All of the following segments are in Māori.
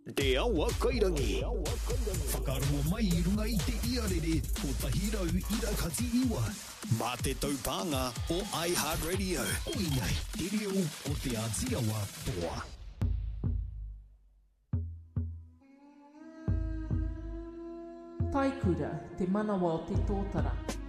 Te awa kairangi. Whakarongo mai I runga I te iarere o Tahirau Irakati Iwa. Mā te taupanga o iHeartRadio. Koinei, te reo o te Ātiawa Toa. Taikura, te manawa o te tōtara.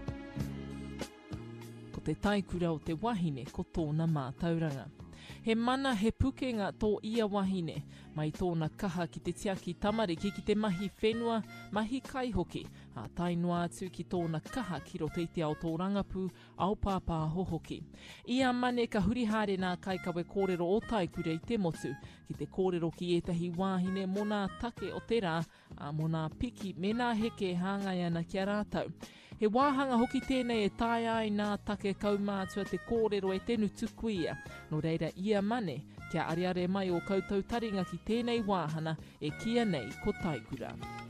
Ko te taikura o te wahine ko tōna mātauranga. He mana he pukenga tō ia wahine, mai tōna kaha ki te tiaki tamariki ki te mahi whenua, mahi kaihoki, a tainua atu ki tōna kaha ki roteiti ao tō rangapu, ao pāpā hohoki. Ia mane ka hurihare nā kaikawe kōrero o taikura I te motu, ki te kōrero ki etahi wāhine mō take o te rā, a mō nā piki me nā heke hāngai ana kia rātau. He wāhanga hoki tēnei e tae ai nā take kaumātua te kōrero e tenu tuku ia. No reira ia mane, kia ariare mai o koutou taringa ki tēnei wāhana e kia nei ko taikura.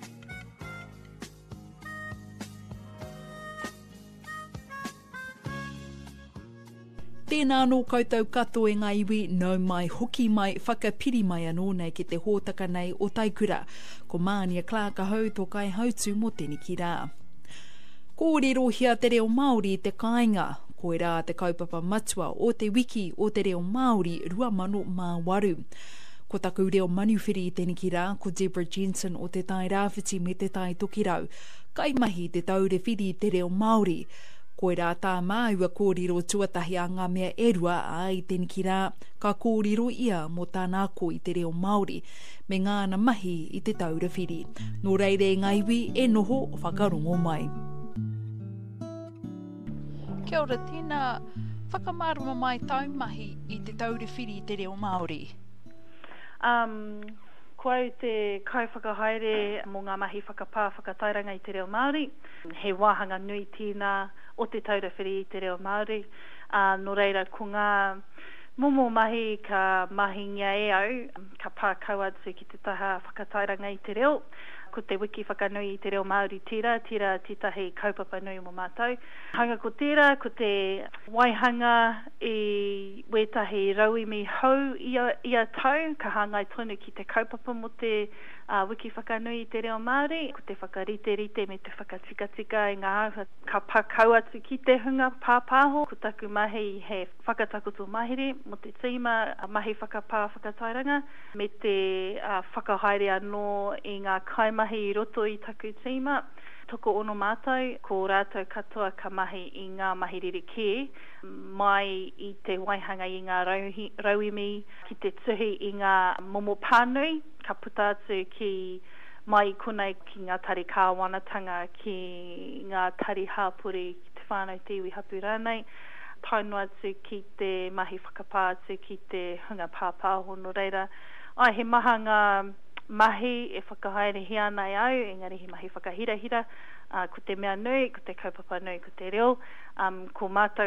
Tēnā anō koutou kato e ngā iwi, nau mai, hoki mai, whakapiri mai anō nei ki te hōtaka nei o taikura. Ko Mānia Clark hau tō kai hautu mō tēni ki rā. Kōrero hia te reo Māori te kāinga, koe rā te kaupapa matua o te wiki o te reo Māori 2008. Ko taku reo manuwhiri I tēni ki rā, ko Deborah Jensen o te tai rāwhiti me te tai tokirau. Kai mahi te taure whiri te reo Māori. Koe rā tā māua kōrero tuatahi a ngā mea erua ai tēni ki rā, ka kōrero ia mō tāna ko I te reo Māori, me ngāna mahi I te taure whiri. Nō reire ngā iwi e noho o whakarongo mai. Kia ora, tēnā whakamāruma mai taumahi I te taure whiri I te reo Māori? Koe te kaiwhakahaere mō ngā mahi whakapā whakatairanga I te reo Māori. He wāhanga nui tīna o te taure whiri I te reo Māori. Nō reira, ko ngā momo mahi ka mahi ngia e au, ka pā kau atu ki te taha whakatairanga I te reo. Ko te wiki whakanui I te reo Māori tira titahi kaupapa nui mo mātou. Hanga ko tira, ko te waihanga I wetahi rauimi hau ia tau, ka hangai tonu ki te kaupapa mo te wiki whakanui I te reo Māori, ko te whakarite me te whakatikatika I ngā au, ka pakau atu ki te hunga pāpāho, ko taku mahi he whakatakoto mahiri, mo te tīma mahi whakapā whakatairanga, me te whakahaere anō I ngā kaimahi I roto I taku tīma. Toko ono mātou, ko rātou katoa ka mahi I ngā mahiriri ki, mai I te waihanga I ngā rauimi, ki te tuhi I ngā momo pānui, ka puta atu ki mai konei ki ngā tari kāwanatanga, ki ngā tari hāpuri, ki te whānau tiwi hapu rānei, taunu atu ki te mahi whakapā atu ki te hunga pāpāho no reira. Ai, he maha ngā mahi e whakahaere hi anai au, engari he mahi whakahirahira, ko te mea nui, ko te kaupapa nui, ko te reo, ko mātou